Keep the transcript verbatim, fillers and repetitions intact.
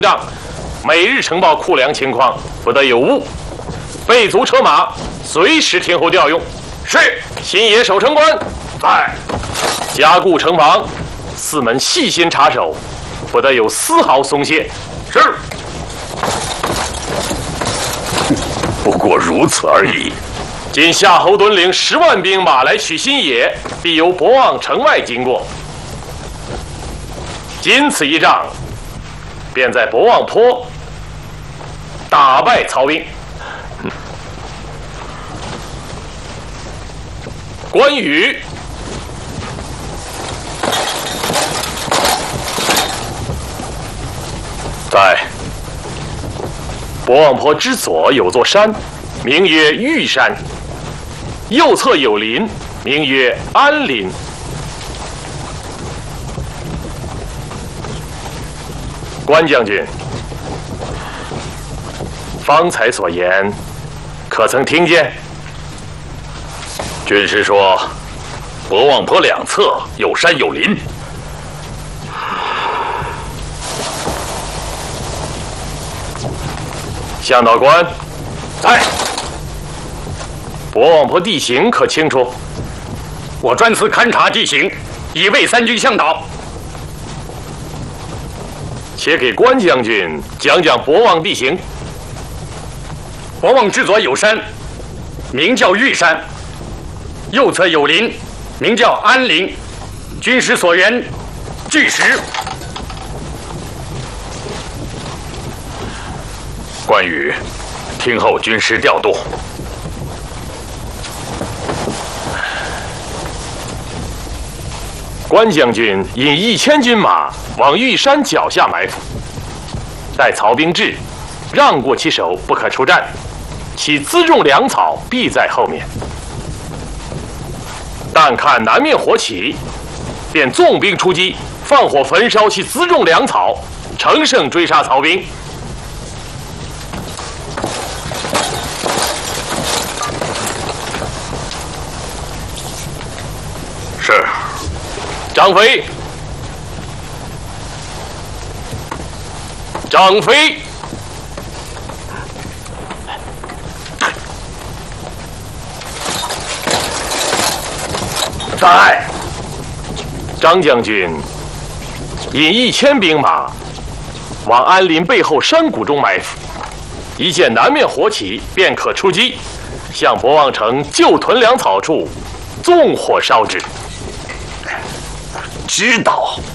让每日呈报库粮情况，不得有误。备足车马，随时听候调用。是。新野守城官，在。加固城防，四门细心查守，不得有丝毫松懈。是。 不过如此而已。 今夏侯惇领十万兵马来取新野，必由博望城外经过。仅此一仗，便在博望坡打败曹兵。关羽，在。博望坡之左有座山，名曰玉山；右侧有林，名曰安林。关将军，方才所言，可曾听见？ 军师说，博望坡两侧有山有林。 向导官，在。博望坡地形可清楚？ 我专司勘察地形，以为三军向导。 且给关将军讲讲博望地形。 博望之左有山，名叫玉山；右侧有林，名叫安林。军师所言，据实。 关羽，听候军师调度。 关将军引一千军马往玉山脚下埋伏，待曹兵至，让过其手，不可出战。其辎重粮草必在后面。但看南面火起，便纵兵出击，放火焚烧其辎重粮草，乘胜追杀曹兵。 是。 张飞，张飞， 在。 张将军引一千兵马往安林背后山谷中埋伏，一见南面火起，便可出击，向博望城旧屯粮草处纵火烧之。 知道。